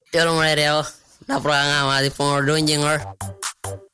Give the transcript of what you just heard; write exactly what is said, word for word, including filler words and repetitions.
Yo lo mulai dia. Na pro nga ma di pon do nyin ngor.